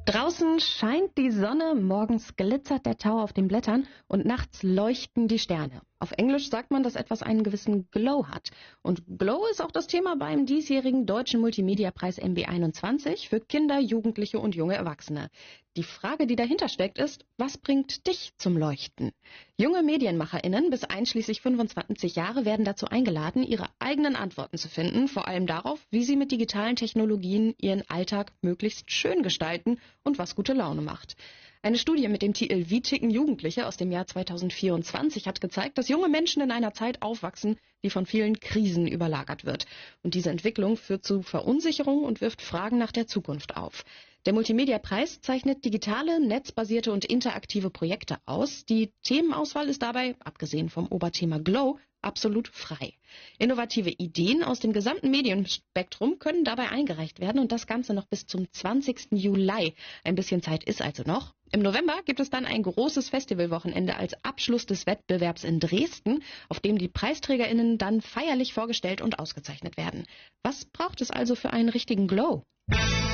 Draußen scheint die Sonne, morgens glitzert der Tau auf den Blättern und nachts leuchten die Sterne. Auf Englisch sagt man, dass etwas einen gewissen Glow hat. Und Glow ist auch das Thema beim diesjährigen Deutschen Multimedia-Preis MB21 für Kinder, Jugendliche und junge Erwachsene. Die Frage, die dahinter steckt, ist, was bringt dich zum Leuchten? Junge MedienmacherInnen bis einschließlich 25 Jahre werden dazu eingeladen, ihre eigenen Antworten zu finden, vor allem darauf, wie sie mit digitalen Technologien ihren Alltag möglichst schön gestalten und was gute Laune macht. Eine Studie mit dem Titel Wie ticken Jugendliche aus dem Jahr 2024 hat gezeigt, dass junge Menschen in einer Zeit aufwachsen, die von vielen Krisen überlagert wird. Und diese Entwicklung führt zu Verunsicherung und wirft Fragen nach der Zukunft auf. Der Multimedia-Preis zeichnet digitale, netzbasierte und interaktive Projekte aus. Die Themenauswahl ist dabei, abgesehen vom Oberthema Glow, absolut frei. Innovative Ideen aus dem gesamten Medienspektrum können dabei eingereicht werden und das Ganze noch bis zum 20. Juli. Ein bisschen Zeit ist also noch. Im November gibt es dann ein großes Festivalwochenende als Abschluss des Wettbewerbs in Dresden, auf dem die PreisträgerInnen dann feierlich vorgestellt und ausgezeichnet werden. Was braucht es also für einen richtigen Glow?